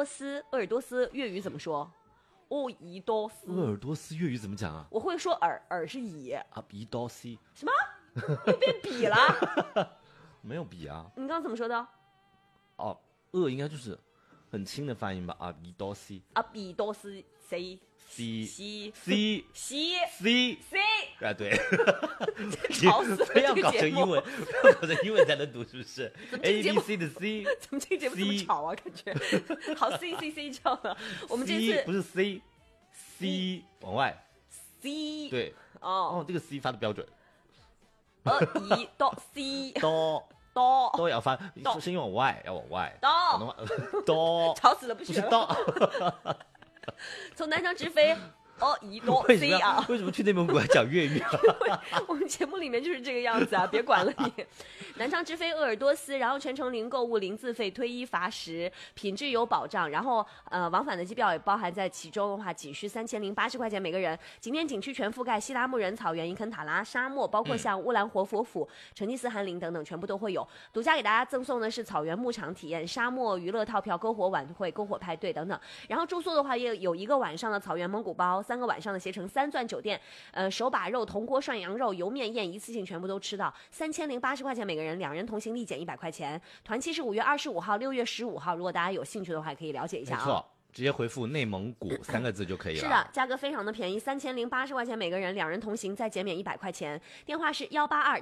斯，鄂尔多斯粤语怎么说？鄂尔多斯。 鄂尔多斯粤语怎么讲啊？ 我会说耳是乙。 啊，比多斯。 什么？又变比了？ 没有比啊。 你刚刚怎么说的？ 哦，鄂应该就是很轻的发音吧？啊，比多斯。 啊，比多斯 C。 C C C C C， 啊，对， 吵死了！ 非要搞成英文，非要搞成英文才能读，是不是？A B C 的 C， 怎么这个节目这么吵啊？感觉好 C C C 这样的。我们这次不是 C 往外 C， 对哦， 这个 C 发的标准。 乙到 C 都要发，声音往外，要往外。都吵死了，不是学了。从南昌直飞，移动 C 啊！ 为什么去内蒙古还讲粤语啊？ 我们节目里面就是这个样子啊，别管了你。南昌直飞鄂尔多斯，然后全程零购物、零自费、推一罚10，品质有保障。然后往返的机票也包含在其中的话，仅需3080块钱每个人。景点景区全覆盖，西达木仁草原、伊肯塔拉沙漠，包括像乌兰活佛府、成吉思汗陵等等，全部都会有。独家给大家赠送的是草原牧场体验、沙漠娱乐套票、篝火晚会、篝火派对等等。然后住宿的话，也有1个晚上的草原蒙古包，3个晚上的携程3钻酒店，手把肉、铜锅涮羊肉、油面宴一次性全部都吃到，3080块钱每个人，2人同行立减100块钱。团期是5月25号、6月15号，如果大家有兴趣的话，可以了解一下啊。 没错，直接回复内蒙古3个字就可以了。 是的，价格非常的便宜，3080块钱每个人，2人同行再减免100块钱。电话是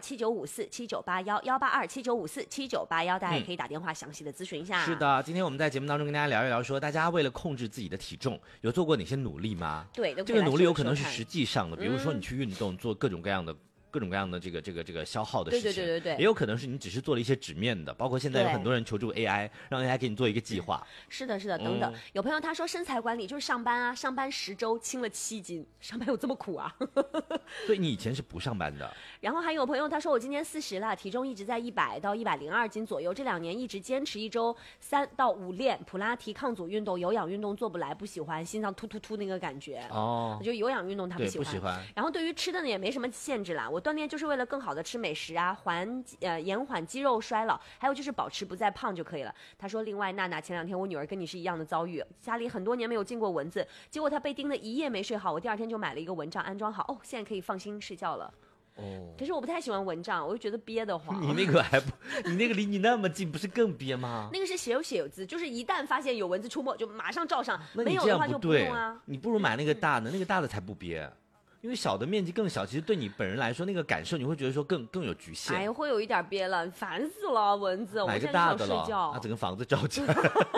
18279547981，18279547981，大家也可以打电话详细的咨询一下。 是的，今天我们在节目当中跟大家聊一聊，说大家为了控制自己的体重，有做过哪些努力吗？ 对， 这个努力有可能是实际上的，比如说你去运动，做各种各样的这个消耗的事情， 对， 也有可能是你只是做了一些纸面的，包括现在有很多人求助 AI， 让 AI 给你做一个计划。 是的，等等。有朋友他说身材管理就是上班啊，上班10周轻了7斤，上班有这么苦啊？ 所以你以前是不上班的。 然后还有朋友他说我今年40了，体重一直在100到102斤左右，这2年一直坚持1周3到5练普拉提、抗阻运动、有氧运动做不来，不喜欢，心脏突突突那个感觉。就有氧运动他不喜欢。然后对于吃的呢也没什么限制啦，我锻炼就是为了更好的吃美食啊，延缓肌肉衰老，还有就是保持不再胖就可以了。他说另外娜娜，前2天我女儿跟你是一样的遭遇，家里很多年没有进过蚊子，结果她被叮得一夜没睡好，我第2天就买了一个蚊帐安装好，现在可以放心睡觉了。可是我不太喜欢蚊帐，我就觉得憋得慌。 你那个还不，你那个离你那么近，不是更憋吗？ 那个是写有字，就是一旦发现有蚊子出没就马上罩上，没有那你这样的话就不用啊。 你不如买那个大的，那个大的才不憋。因为小的面积更小，其实对你本人来说，那个感受你会觉得说更有局限。 哎，会有一点憋了，烦死了蚊子。 买个大的了，那整个房子罩起来。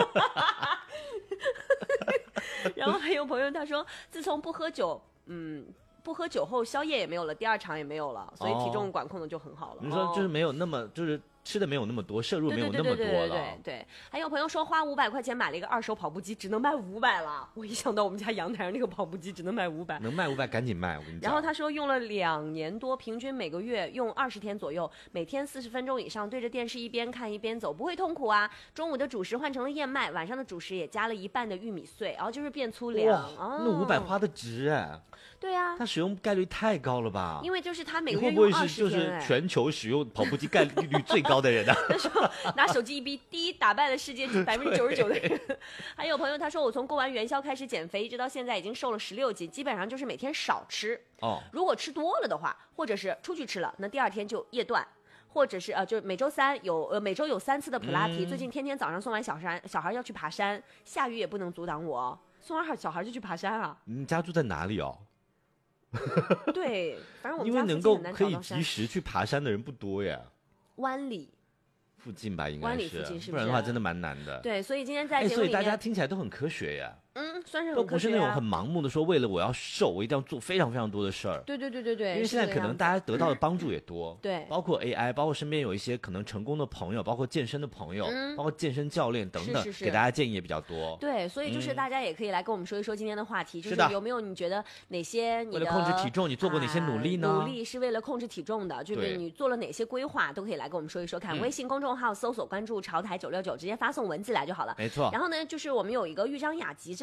然后还有朋友他说，自从不喝酒后，宵夜也没有了，第2场也没有了，所以体重管控的就很好了。 你说就是没有那么就是。吃的没有那么多，摄入没有那么多了。 对，还有朋友说花500块钱买了一个2手跑步机，只能卖500了。我一想到我们家阳台上那个跑步机只能卖500， 能卖500赶紧卖，我跟你讲。 然后他说用了2年多，平均每个月用20天左右，每天40分钟以上，对着电视一边看一边走，不会痛苦啊。中午的主食换成了燕麦，晚上的主食也加了1半的玉米碎，然后就是变粗粮。 那500花的值哎。 对啊， 它使用概率太高了吧？ 因为就是他每个月用20天，会不会是就是全球使用跑步机概率最高的人啊？ 他说拿手机一逼，第一打败了世界99%的人。还有朋友他说我从过完元宵开始减肥，一直到现在已经瘦了16斤，基本上就是每天少吃。如果吃多了的话，或者是出去吃了，那第2天就夜断。或者是就每周有3次的普拉提。最近天天早上送完小孩要去爬山，下雨也不能阻挡我，送完小孩就去爬山啊。 你家住在哪里哦？ 对，反正我们家因为能够可以及时去爬山的人不多呀。 湾里附近吧，应该是， 湾里附近是不是？ 不然的话真的蛮难的。 对，所以今天在节目里面， 所以大家听起来都很科学呀。 算是很科学啊， 都不是那种很盲目的说为了我要瘦，我一定要做非常非常多的事儿。 对， 因为现在可能大家得到的帮助也多， 对， 包括 AI， 包括身边有一些可能成功的朋友，包括健身的朋友，包括健身教练等等，给大家建议也比较多。 对，所以就是大家也可以来跟我们说一说今天的话题，就是有没有你觉得哪些你的为了控制体重，你做过哪些努力呢？ 努力是为了控制体重的，就是你做了哪些规划，都可以来跟我们说一说看。微信公众号搜索关注潮台969，直接发送文字来就好了。 没错。 然后呢，就是我们有一个豫章雅集这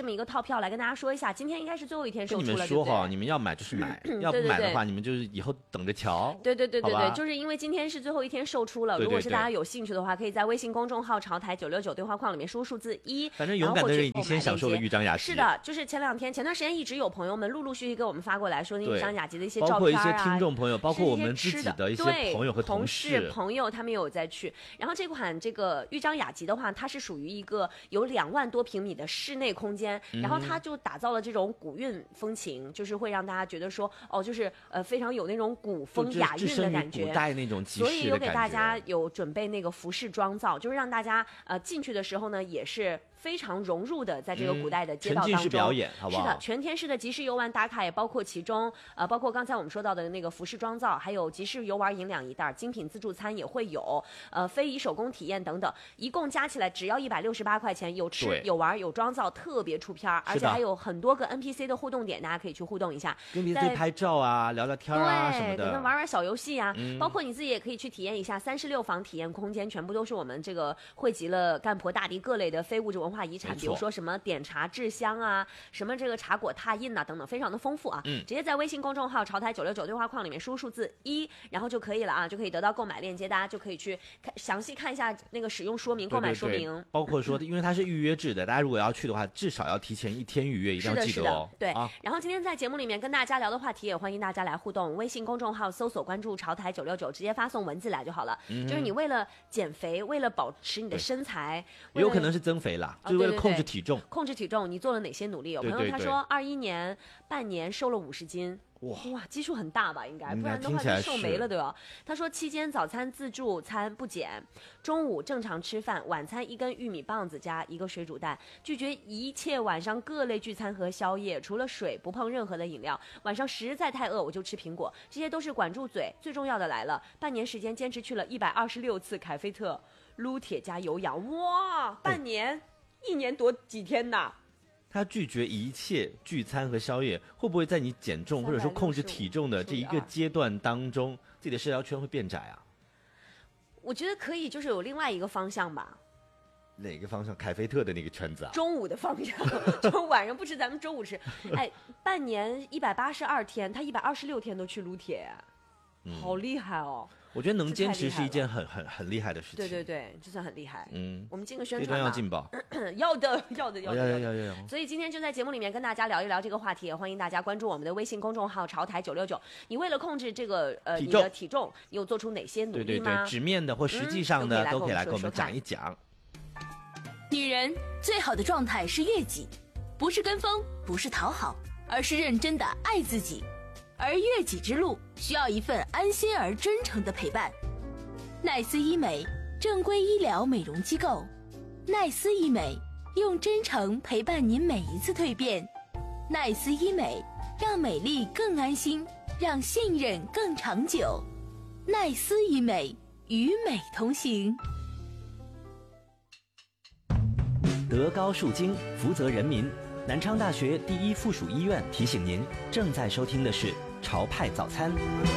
这么一个套票来跟大家说一下，今天应该是最后一天售出了， 跟你们说哈，你们要买就是买，要不买的话，你们就是以后等着瞧。 对，就是因为今天是最后一天售出了，如果是大家有兴趣的话，可以在微信公众号潮台969对话框里面输入数字1， 反正勇敢的人已经先享受了豫章雅集。 是的，就是前段时间一直有朋友们陆陆续续给我们发过来说那豫章雅集的一些照片啊， 包括一些听众朋友，包括我们自己的一些朋友和同事朋友，他们也有在去。然后这款这个豫章雅集的话，它是属于一个有2万多平米的室内空间，然后它就打造了这种古韵风情，就是会让大家觉得说就是非常有那种古风雅韵的感觉， 古代那种集市的感觉。 所以有给大家有准备那个服饰妆造，就是让大家进去的时候呢也是非常融入的，在这个古代的街道当中， 沉浸式表演，好不好？ 是的，全天式的集市游玩打卡也包括其中，包括刚才我们说到的那个服饰妆造，还有集市游玩银两一袋，精品自助餐也会有，非遗手工体验等等，一共加起来只要168块钱，有吃有玩有妆造，特别出片，而且还有很多个 NPC 的互动点，大家可以去互动一下， 跟 NPC 拍照啊，聊聊天啊什么的， 跟他玩小游戏啊，包括你自己也可以去体验一下36房体验空间，全部都是我们这个汇集了干婆大地各类的非物质文化遗产，比如说什么点茶制香啊，什么这个茶果拓印啊等等，非常的丰富啊。直接在微信公众号潮台969对话框里面输入数字1，然后就可以了啊，就可以得到购买链接，大家就可以去详细看一下那个使用说明、购买说明。 包括说，因为它是预约制的，大家如果要去的话，至少要提前1天预约，一定要记得哦。 对。然后今天在节目里面跟大家聊的话题，也欢迎大家来互动。微信公众号搜索关注潮台969，直接发送文字来就好了。就是你为了减肥，为了保持你的身材， 有可能是增肥啦，就是为了控制体重。 控制体重，你做了哪些努力？有朋友他说21年半年瘦了50斤。哇，基数很大吧？应该，不然的话就瘦没了，对吧？他说期间早餐自助餐不减，中午正常吃饭，晚餐1根玉米棒子加1个水煮蛋，拒绝一切晚上各类聚餐和宵夜，除了水不碰任何的饮料。晚上实在太饿我就吃苹果，这些都是管住嘴。最重要的来了，半年时间坚持去了126次凯菲特，撸铁加有氧。哇，半年，1年多几天呐？ 他拒绝一切聚餐和宵夜，会不会在你减重或者说控制体重的这一个阶段当中，自己的社交圈会变窄啊？ 我觉得可以，就是有另外一个方向吧。 哪个方向？凯菲特的那个圈子啊？ 中午的方向，就晚上不吃，咱们中午吃。哎，半年182天，他126天都去撸铁，好厉害哦！ 我觉得能坚持是一件很厉害的事情。 对，这算很厉害。我们进个宣传吧。 这段要进吧？ 要的。 所以今天就在节目里面跟大家聊一聊这个话题，也欢迎大家关注我们的微信公众号潮台969。你为了控制这个你的体重，你有做出哪些努力吗？ 对，纸面的或实际上的都可以来跟我们讲一讲。 女人最好的状态是悦己，不是跟风，不是讨好，而是认真的爱自己。而悦己之路需要一份安心而真诚的陪伴。奈斯医美，正规医疗美容机构。奈斯医美，用真诚陪伴您每一次蜕变。奈斯医美，让美丽更安心，让信任更长久。奈斯医美，与美同行。 德高树精，福泽人民。南昌大学第一附属医院提醒您，正在收听的是潮派早餐。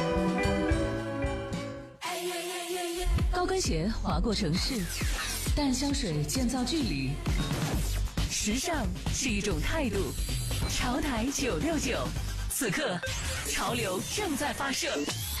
高跟鞋划过城市，淡香水建造距离。时尚是一种态度。潮台969，此刻潮流正在发射。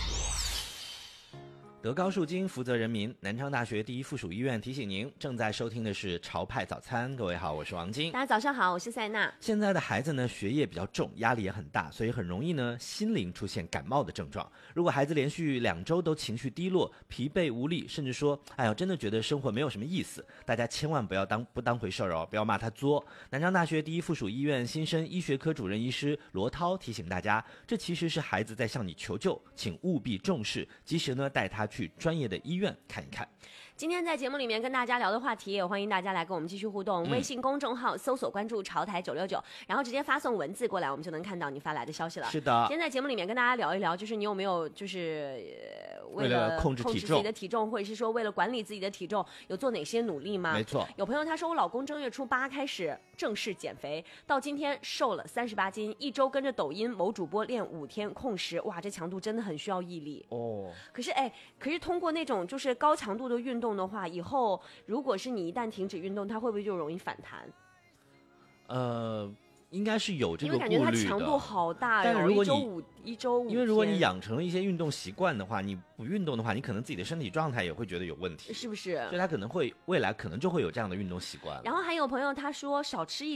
德高树精，福泽人民。南昌大学第一附属医院提醒您，正在收听的是潮派早餐。各位好，我是王晶。 大家早上好，我是塞娜。 现在的孩子呢，学业比较重，压力也很大，所以很容易呢，心灵出现感冒的症状。如果孩子连续2周都情绪低落、疲惫无力，甚至说，哎呀，真的觉得生活没有什么意思，大家千万不要不当回事哦，不要骂他作。南昌大学第一附属医院新生医学科主任医师罗涛提醒大家，这其实是孩子在向你求救，请务必重视，及时呢带他去专业的医院看一看。 今天在节目里面跟大家聊的话题，也欢迎大家来跟我们继续互动。微信公众号搜索关注潮台969，然后直接发送文字过来，我们就能看到你发来的消息了。 是的。 今天在节目里面跟大家聊一聊，就是你有没有就是为了控制自己的体重，或者是说为了管理自己的体重，有做哪些努力吗？ 没错。 有朋友他说，我老公正月初8开始正式减肥，到今天瘦了38斤，1周跟着抖音某主播练5天控食，哇，这强度真的很需要毅力哦。可是通过那种就是高强度的运动的话，以后如果是你一旦停止运动，它会不会就容易反弹？ 应该是有这因个顾虑的。 为感觉它强度好大哟， 但是如果你一周5 因为如果你天养成了一些运动习惯的话，你不运动的话，你可能自己的身体状态也会觉得有问题， 是不是？ 所以他可能会未来可能就会有这样的运动习惯了。 然后还有朋友他说少吃一